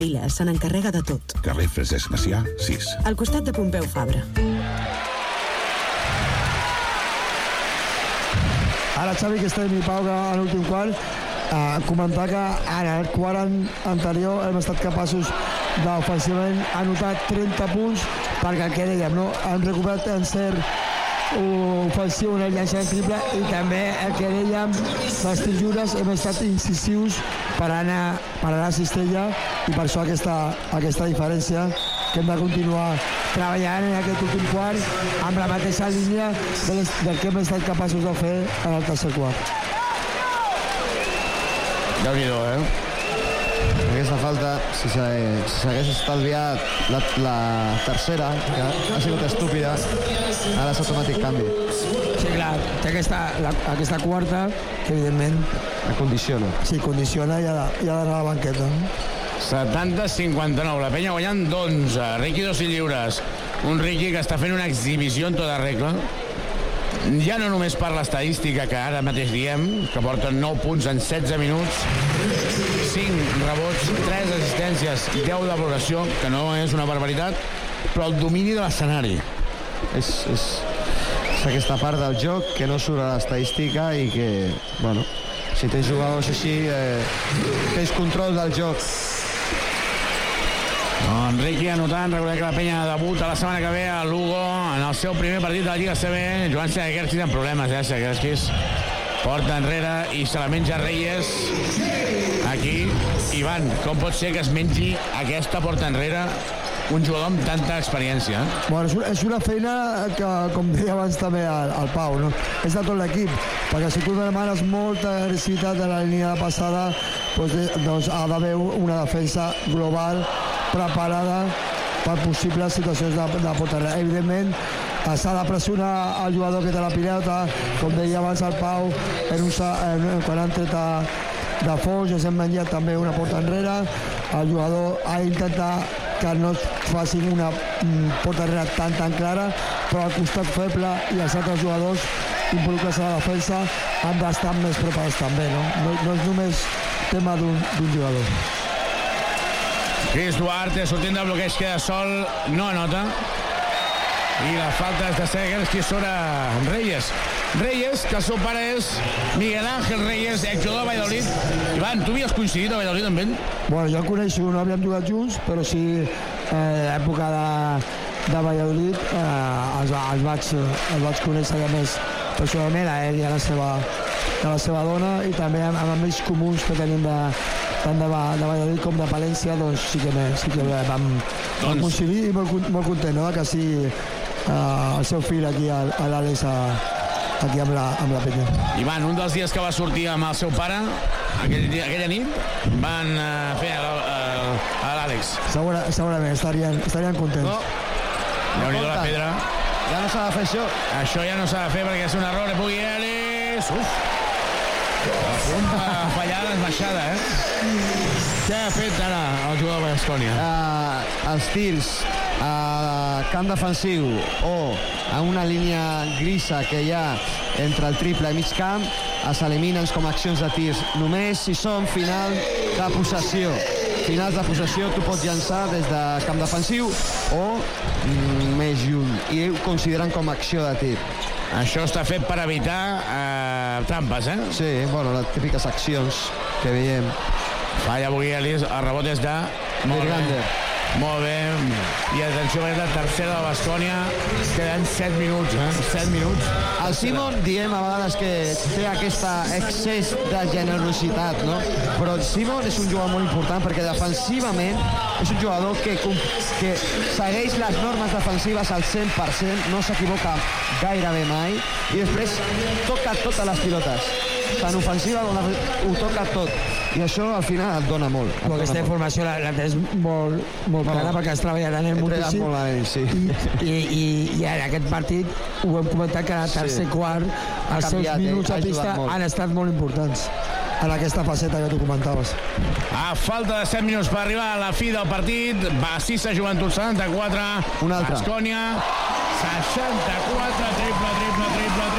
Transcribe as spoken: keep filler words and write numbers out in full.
Vila se n'encarrega de tot. Carrer Francesc Macià, sis. Al costat de Pompeu Fabra. Ara, Xavi, que estem i Pau a l'últim quart, eh, comentar que en el quart anterior hem estat capaços d'ofensivament anotar trenta punts, perquè el que dèiem, no? Hem recuperat en cert ofensiu en el llançament triple i també el que dèiem, les tirs hem estat incisius per anar, per anar a cistella, i per això aquesta, aquesta diferència que hem de continuar treballant en aquest últim quart amb la mateixa línia del, del que hem estat capaços de fer en el tercer quart. Déu-n'hi-do, eh? Aquesta falta, si s'hagués estalviat la, la tercera, que ha sigut estúpida, ara és automàtic canvi. Sí, clar, té aquesta, la, aquesta quarta, que evidentment... La condiciona. Sí, condiciona i ha d'anar a la banqueta. setanta cinquanta-nou, la penya guanyant d'onze. Riqui dos i lliures. Un Riqui que està fent una exhibició en tota regla. Ja no només per l'estadística que ara mateix diem, que porten nou punts en setze minuts, cinc rebots, tres assistències, deu de valoració, que no és una barbaritat, però el domini de l'escenari. És, és, és aquesta part del joc que no surt a l'estadística i que, bueno, si tens jugadors així, eh, tens control del joc. Enriqui anotant, recordem que la penya debuta la setmana que ve a Lugo en el seu primer partit de la Lliga C B. Joan Segerskis amb problemes, eh? Segerskis porta enrere i se la menja Reyes aquí. Ivan, com pot ser que es mengi aquesta porta enrere un jugador amb tanta experiència? Bueno, és una feina que, com deia abans també el, el Pau, no? És de tot l'equip, perquè si tu demanes molta agressivitat de la línia de passada, doncs, doncs ha d'haver una defensa global preparada per possibles situacions de, de porta enrere. Evidentment, s'ha de pressionar el jugador que té la pilota, com deia abans el Pau, en un, en, quan han tret de fons, ens hem menjat també una porta enrere, el jugador ha d'intentar que no facin una porta enrere tan tan clara, però al costat feble i els altres jugadors involucrats a la defensa han d'estar més preparats també, no? No, no és només tema d'un jugador. Chris Duarte sortint de bloqueig, queda sol, no anota, i la falta és de Segerskis sobre Reyes. Reyes, que el seu pare és Miguel Ángel Reyes, exjugador de Valladolid. Ivan, tu havies coincidit a Valladolid amb ell? Bueno, jo el coneixo, no havíem jugat junts, però sí, eh, l'època de, de Valladolid eh, els, els, vaig, els vaig conèixer, a més, personalment, a ell i a la seva, a la seva dona, i també amb, amb amics comuns que tenim de, tant de, de Valladolid com de Palència, doncs sí que, sí que vam, doncs... vam coincidir i molt, molt content, no?, que sí eh, el seu fill aquí, a l'Àlex, aquí amb la, amb la penya. Ivan, un dels dies que va sortir amb el seu pare, aquell dia, aquella nit, van uh, fer a, a, a l'Àlex. Segura, segurament, estarien, estarien contents. No. Déu-n'hi-do la pedra. Ja no s'ha de fer això. Això ja no s'ha de fer perquè és un error. Puguielis. Uf. La pompa fallada, esmaixada, eh? Què ha fet ara el jugador de Baskonia? Uh, els tirs a camp defensiu o a una línia grisa que hi ha entre el triple i mig camp es eliminen com a accions de tirs només si són final de possessió. Finals de possessió tu pots llançar des de camp defensiu o mm, més lluny, i ho consideren com a acció de tir. Això està fet per evitar eh, trampes, eh? Sí, bueno, les típiques accions que veiem. Falla Buguielis, el rebot és de Mirgander. Molt bé, i atenció, és la tercera de Baskonia, queden set minuts, eh? set minuts. El Simon diem a vegades que té aquest excés de generositat, no? Però el Simon és un jugador molt important perquè defensivament és un jugador que, que segueix les normes defensives al cent per cent, no s'equivoca gairebé mai, i després toca totes les pilotes. Tant ofensiva com ho toca tot. I això al final et dona molt. Et aquesta dona informació la, la tens molt, molt clara, no, perquè has treballat en el moltíssim. Molt a ell, sí. I, i, i, I en aquest partit ho hem comentat que en el tercer sí. quart els seus canviat, minuts eh? a pista han estat molt importants en aquesta faceta que tu comentaves. A falta de set minuts per arribar a la fi del partit, Bassissa Joventut setanta-quatre, un altre. Baskonia seixanta-quatre, triple, triple, triple, triple.